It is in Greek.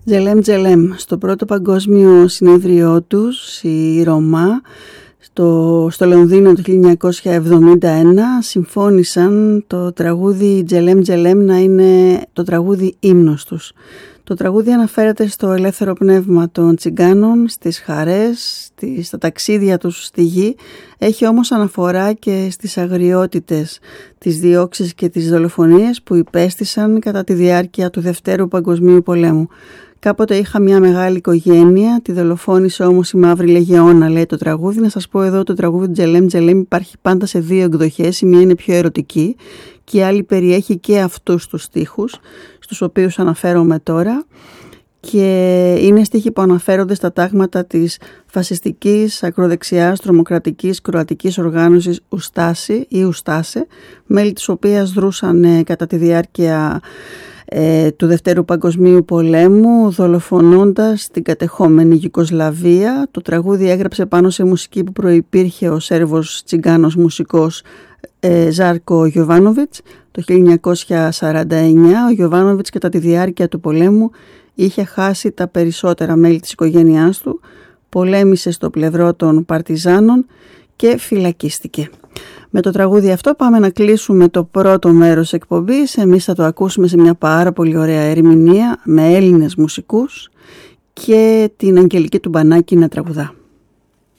Τζελέμ Τζελέμ. Στο πρώτο παγκόσμιο συνέδριό τους, η Ρωμά, στο Λονδίνο το 1971, συμφώνησαν το τραγούδι Τζελέμ Τζελέμ να είναι το τραγούδι ύμνος τους. Το τραγούδι αναφέρεται στο ελεύθερο πνεύμα των τσιγκάνων, στις χαρές, στα ταξίδια τους στη γη. Έχει όμως αναφορά και στις αγριότητες, τις διώξεις και τις δολοφονίες που υπέστησαν κατά τη διάρκεια του Δευτέρου Παγκοσμίου Πολέμου. Κάποτε είχα μια μεγάλη οικογένεια, τη δολοφόνησε όμως η Μαύρη Λεγεώνα, λέει το τραγούδι. Να σας πω εδώ, το τραγούδι Τζελέμ Τζελέμ υπάρχει πάντα σε δύο εκδοχές. Η μία είναι πιο ερωτική και η άλλη περιέχει και αυτούς τους στίχους, στους οποίους αναφέρομαι τώρα. Και είναι στίχοι που αναφέρονται στα τάγματα της φασιστικής, ακροδεξιάς, τρομοκρατικής, κροατικής οργάνωσης Ουστάση ή Ουστάσε, μέλη της οποίας δρούσαν κατά τη διάρκεια του Δευτέρου Παγκοσμίου Πολέμου, δολοφονώντας την κατεχόμενη Γιουγκοσλαβία. Το τραγούδι έγραψε πάνω σε μουσική που προϋπήρχε ο Σέρβος τσιγκάνος μουσικός Ζάρκο Γιοβάνοβιτς. Το 1949 ο Γιοβάνοβιτς κατά τη διάρκεια του πολέμου είχε χάσει τα περισσότερα μέλη της οικογένειάς του, πολέμησε στο πλευρό των παρτιζάνων και φυλακίστηκε. Με το τραγούδι αυτό πάμε να κλείσουμε το πρώτο μέρος εκπομπής. Εμείς θα το ακούσουμε σε μια πάρα πολύ ωραία ερμηνεία με Έλληνες μουσικούς και την Αγγελική του Μπανάκη να τραγουδά.